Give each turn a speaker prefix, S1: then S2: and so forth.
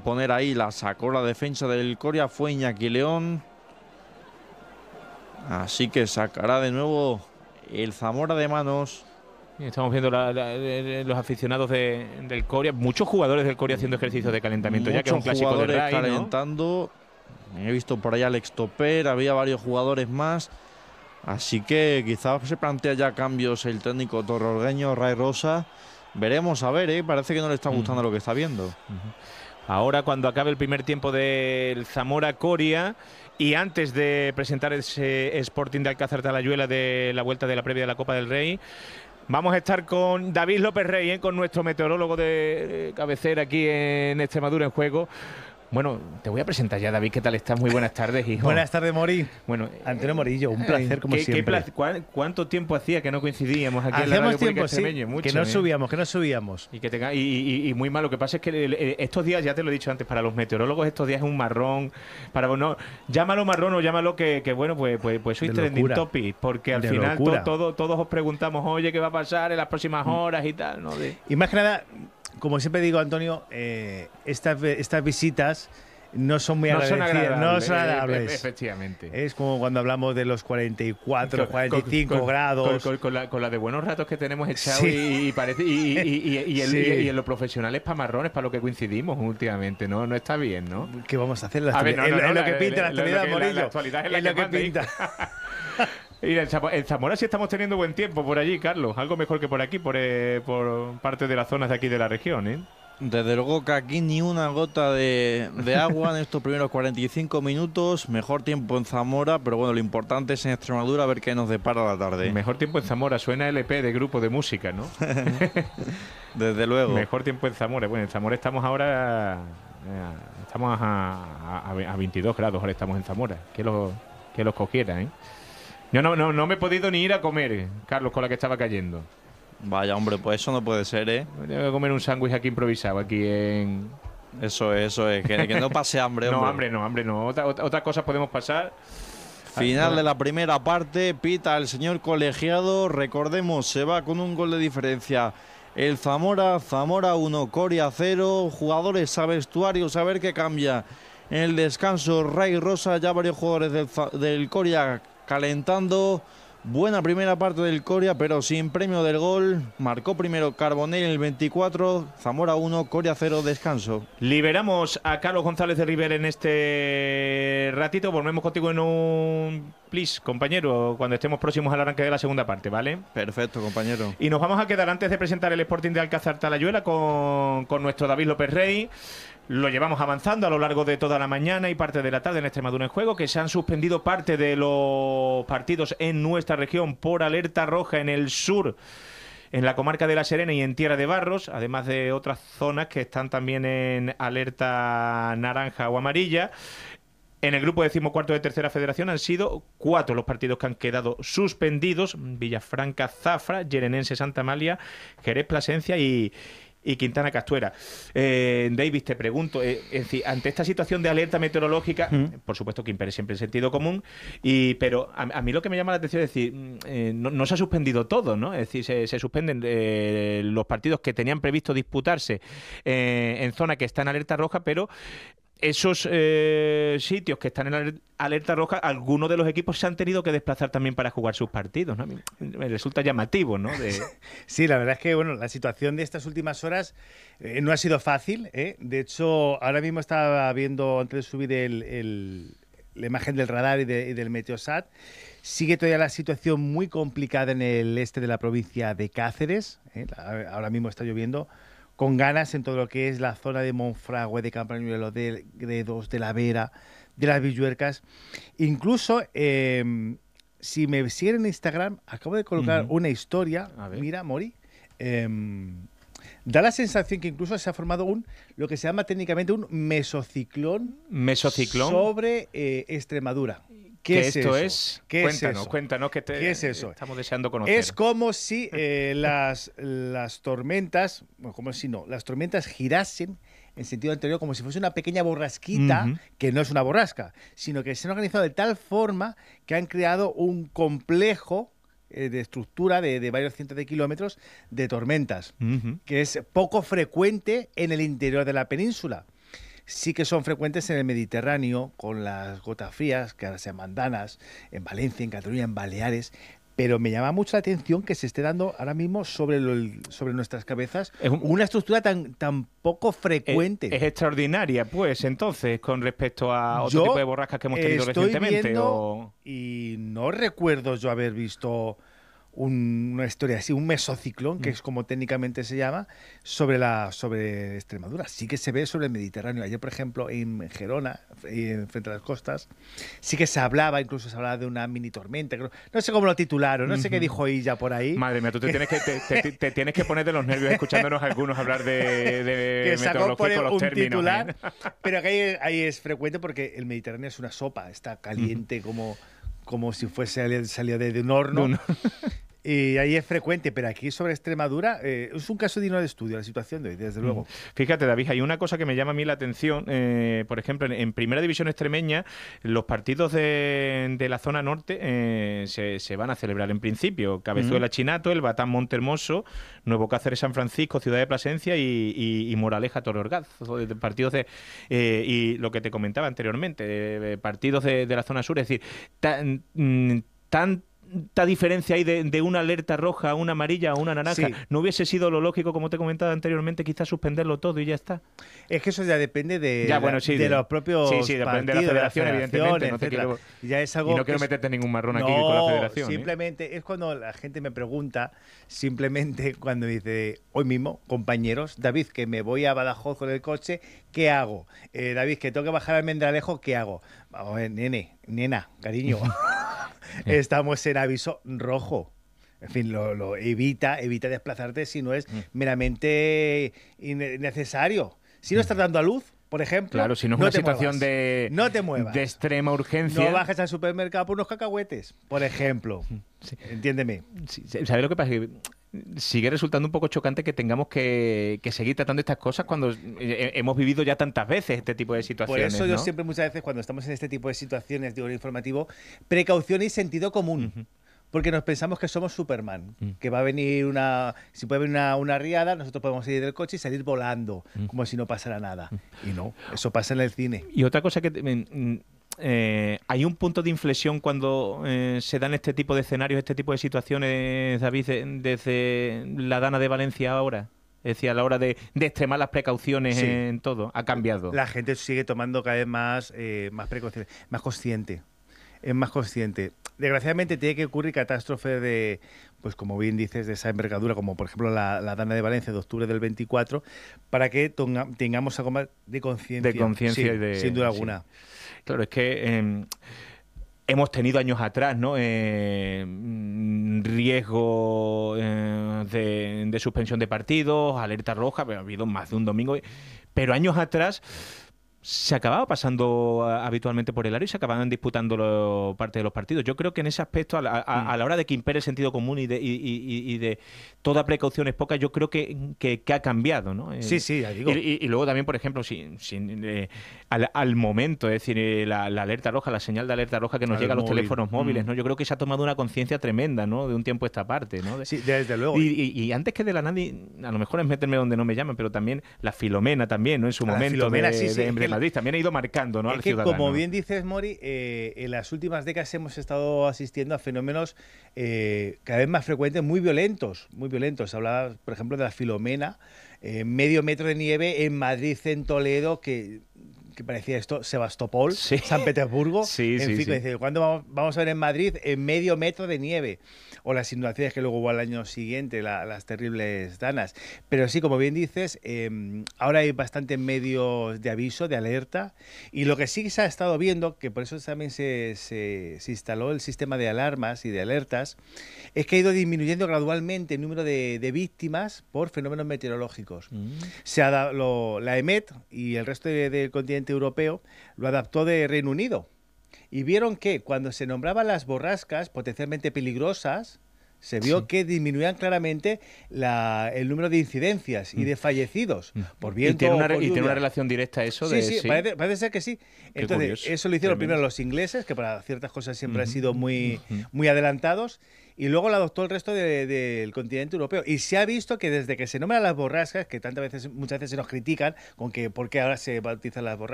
S1: poner ahí, la sacó la defensa del Coria, fue Iñaki León. Así que sacará de nuevo el Zamora de manos.
S2: Estamos viendo los aficionados del Coria, muchos jugadores del Coria haciendo ejercicios de calentamiento, ya que es un clásico de
S1: jugadores
S2: RAI,
S1: calentando, ¿no? He visto por ahí a Alex Toper, había varios jugadores más. Así que quizás se plantea ya cambios el técnico torroelgueño, Ray Rosa. Veremos a ver, parece que no le está gustando lo que está viendo.
S2: Ahora, cuando acabe el primer tiempo del Zamora Coria y antes de presentar ese Sporting de Alcázar Talayuela de la vuelta de la previa de la Copa del Rey, vamos a estar con David López Rey, con nuestro meteorólogo de cabecera aquí en Extremadura en Juego. Bueno, te voy a presentar ya, David. ¿Qué tal estás? Muy buenas tardes, hijo.
S3: Buenas tardes, Mori.
S2: Bueno,
S3: Antonio Morillo, un placer como siempre.
S2: ¿Cuánto tiempo hacía que no coincidíamos aquí en la
S3: Hacíamos
S2: Radio Pública
S3: tiempo, sí,
S2: Extremeña? Mucho,
S3: que no subíamos.
S2: Y muy mal. Lo que pasa es que estos días, ya te lo he dicho antes, para los meteorólogos estos días es un marrón. Llámalo marrón o llámalo que bueno, pues sois trending topic, porque al final todos os preguntamos, oye, ¿qué va a pasar en las próximas horas y tal? ¿No?
S3: Y más que nada, como siempre digo, Antonio, estas visitas no son muy agradecidas, no son agradables.
S2: Efectivamente.
S3: Es como cuando hablamos de los 44, 45 grados.
S2: Con la de buenos ratos que tenemos echado, sí. y en lo profesional es para marrones, para lo que coincidimos últimamente, ¿no? No está bien, ¿no?
S3: ¿Qué vamos a hacer? Lo que pinta la actualidad, Morillo.
S2: La actualidad es lo que pinta. Y en Zamora sí estamos teniendo buen tiempo por allí, Carlos. Algo mejor que por aquí, por parte de las zonas de aquí de la región, ¿eh?
S1: Desde luego que aquí ni una gota de agua en estos primeros 45 minutos. Mejor tiempo en Zamora, pero bueno, lo importante es en Extremadura a ver qué nos depara la tarde.
S2: Mejor tiempo en Zamora, suena LP de grupo de música, ¿no?
S1: Desde luego.
S2: Mejor tiempo en Zamora. Bueno, en Zamora estamos ahora a 22 grados, ahora estamos en Zamora. Que los cogiera, ¿eh? Yo no me he podido ni ir a comer, Carlos, con la que estaba cayendo.
S1: Vaya, hombre, pues eso no puede ser, ¿eh?
S2: Tengo que comer un sándwich aquí improvisado, aquí en...
S1: Eso es, que no pase hambre, hombre.
S2: No, hambre no. Otras cosas podemos pasar.
S1: Final de la primera parte, pita el señor colegiado. Recordemos, se va con un gol de diferencia el Zamora 1, Coria 0. Jugadores a vestuarios, a ver qué cambia. En el descanso, Ray Rosa, ya varios jugadores del Coria calentando. Buena primera parte del Coria, pero sin premio del gol. Marcó primero Carbonell en el 24, Zamora 1, Coria 0, descanso.
S2: Liberamos a Carlos González de River en este ratito. Volvemos contigo en un please, compañero, cuando estemos próximos al arranque de la segunda parte, ¿vale?
S1: Perfecto, compañero.
S2: Y nos vamos a quedar antes de presentar el Sporting de Alcázar Talayuela con nuestro David López Rey. Lo llevamos avanzando a lo largo de toda la mañana y parte de la tarde en Extremadura en Juego, que se han suspendido parte de los partidos en nuestra región por alerta roja en el sur, en la comarca de La Serena y en Tierra de Barros, además de otras zonas que están también en alerta naranja o amarilla. En el grupo 14º de Tercera Federación han sido 4 los partidos que han quedado suspendidos: Villafranca Zafra, Llenense Santa Amalia, Jerez Plasencia y Quintana Castuera. David, te pregunto, es decir, ante esta situación de alerta meteorológica, por supuesto que impere siempre el sentido común, pero a mí lo que me llama la atención es decir, no se ha suspendido todo, ¿no? Es decir, se suspenden los partidos que tenían previsto disputarse en zona que está en alerta roja, pero esos sitios que están en alerta roja, algunos de los equipos se han tenido que desplazar también para jugar sus partidos, ¿no? A mí me resulta llamativo, ¿no?
S3: Sí, la verdad es que bueno, la situación de estas últimas horas no ha sido fácil, ¿eh? De hecho, ahora mismo estaba viendo, antes de subir la imagen del radar y del Meteosat, sigue todavía la situación muy complicada en el este de la provincia de Cáceres, ¿eh? Ahora mismo está lloviendo con ganas en todo lo que es la zona de Monfragüe, de Campañuelo, de Gredos, de La Vera, de las Villuercas. Incluso, si me siguen en Instagram, acabo de colocar una historia. Mira, Mori, da la sensación que incluso se ha formado lo que se llama técnicamente un mesociclón sobre Extremadura. ¿Qué es
S2: esto
S3: eso?
S2: Cuéntanos que
S3: ¿Qué es eso?
S2: Estamos deseando conocer.
S3: Es como si las tormentas, bueno, como si no, las tormentas girasen en sentido anterior, como si fuese una pequeña borrasquita, que no es una borrasca, sino que se han organizado de tal forma que han creado un complejo de estructura de varios cientos de kilómetros de tormentas, que es poco frecuente en el interior de la península. sí que son frecuentes en el Mediterráneo, con las gotas frías, que ahora se llaman danas, en Valencia, en Cataluña, en Baleares. Pero me llama mucho la atención que se esté dando ahora mismo sobre nuestras cabezas una estructura tan poco frecuente.
S2: Es extraordinaria, pues, entonces, con respecto a otro tipo de borrascas que hemos tenido recientemente.
S3: Y no recuerdo yo haber visto una historia así, un mesociclón, que es como técnicamente se llama, sobre Extremadura. Sí que se ve sobre el Mediterráneo. Ayer, por ejemplo, en Gerona, frente a las costas, sí que incluso se hablaba de una mini tormenta. No sé cómo lo titularon, no sé qué dijo ella por ahí.
S2: Madre mía, tú te tienes que poner de los nervios escuchándonos algunos hablar de
S3: que
S2: meteorología con los
S3: un
S2: términos.
S3: Titular, pero que ahí es frecuente porque el Mediterráneo es una sopa, está caliente como si fuese salido de un horno. Y ahí es frecuente, pero aquí sobre Extremadura es un caso digno de estudio la situación de hoy, desde luego.
S2: Fíjate, David, hay una cosa que me llama a mí la atención. Por ejemplo, en Primera División Extremeña, los partidos de la zona norte se van a celebrar en principio. Cabezuela Chinato, el Batán Montehermoso, Nuevo Cáceres San Francisco, Ciudad de Plasencia y Moraleja Torre Orgaz. Partidos y lo que te comentaba anteriormente, partidos de la zona sur. Es decir, tanta diferencia hay de una alerta roja a una amarilla o una naranja. Sí. ¿No hubiese sido lo lógico, como te comentaba anteriormente, quizás suspenderlo todo y ya está?
S3: Es que eso ya depende de los propios partidos,
S2: depende de la federación, evidentemente.
S3: Ya es algo
S2: y no quiero meterte ningún marrón aquí con la federación.
S3: Simplemente es cuando la gente me pregunta, simplemente cuando dice, hoy mismo, compañeros, David, que me voy a Badajoz con el coche, ¿qué hago? David, que tengo que bajar al Almendralejo, ¿qué hago? Vamos a ver, nena, cariño. Estamos en aviso rojo. En fin, evita desplazarte si no es meramente innecesario. Si no estás dando a luz, por ejemplo,
S2: claro, si no es una situación de extrema urgencia.
S3: No bajes al supermercado por unos cacahuetes, por ejemplo. Sí. Entiéndeme.
S2: Sí, ¿sabes lo que pasa? Que sigue resultando un poco chocante que tengamos que seguir tratando estas cosas cuando hemos vivido ya tantas veces este tipo de situaciones.
S3: Por eso yo siempre, muchas veces, cuando estamos en este tipo de situaciones, digo, informativo, precaución y sentido común. Porque nos pensamos que somos Superman, que va a venir si puede venir una riada, nosotros podemos salir del coche y salir volando, como si no pasara nada. Y no, eso pasa en el cine.
S2: Y otra cosa que hay un punto de inflexión cuando se dan este tipo de escenarios, este tipo de situaciones, David, desde la Dana de Valencia ahora. Es decir, a la hora de extremar las precauciones en todo, ha cambiado.
S3: La gente sigue tomando cada vez más precauciones, más consciente. Es más consciente. Desgraciadamente tiene que ocurrir catástrofe pues como bien dices, de esa envergadura, como por ejemplo la Dana de Valencia de octubre del 24, para que tengamos algo más de conciencia.
S2: De conciencia y de...
S3: sin duda alguna.
S2: Sí. Claro, es que hemos tenido años atrás, ¿no? Riesgo de suspensión de partidos, alerta roja, pero ha habido más de un domingo. Pero años atrás se acababa pasando habitualmente por el aro y se acababan disputando parte de los partidos. Yo creo que en ese aspecto, a la hora de que impere el sentido común y de toda precaución es poca, yo creo que ha cambiado, ¿no?
S3: Sí, ya digo.
S2: Y luego también, por ejemplo, al momento, es decir, la alerta roja, la señal de alerta roja que nos llega a los teléfonos móviles, ¿no? Yo creo que se ha tomado una conciencia tremenda, ¿no? De un tiempo a esta parte, ¿no?
S3: Sí, desde luego.
S2: Y antes que de la nadie, a lo mejor es meterme donde no me llaman, pero también la Filomena también, ¿no? En su momento de Madrid también ha ido marcando, ¿no?
S3: Es que, como bien dices, Mori, en las últimas décadas hemos estado asistiendo a fenómenos cada vez más frecuentes, muy violentos. Hablaba, por ejemplo, de la Filomena, medio metro de nieve en Madrid, en Toledo, que parecía esto Sebastopol, San Petersburgo. Dice, ¿cuándo vamos a ver en Madrid medio metro de nieve? O las inundaciones que luego hubo al año siguiente, las terribles danas. Pero sí, como bien dices, ahora hay bastantes medios de aviso, de alerta, y lo que sí se ha estado viendo, que por eso también se instaló el sistema de alarmas y de alertas, es que ha ido disminuyendo gradualmente el número de víctimas por fenómenos meteorológicos. La EMET y el resto del continente europeo lo adaptó de Reino Unido. Y vieron que cuando se nombraban las borrascas potencialmente peligrosas, se vio que disminuían claramente el número de incidencias y de fallecidos por viento
S2: y
S3: o por
S2: tiene
S3: lluvia.
S2: una relación directa eso de...
S3: Sí, parece ser que sí. Entonces,
S2: curioso.
S3: eso lo hicieron primero los ingleses, que para ciertas cosas siempre han sido muy adelantados, y luego lo adoptó el resto del continente europeo. Y se ha visto que desde que se nombran las borrascas, que muchas veces se nos critican con que por qué ahora se bautizan las borrascas,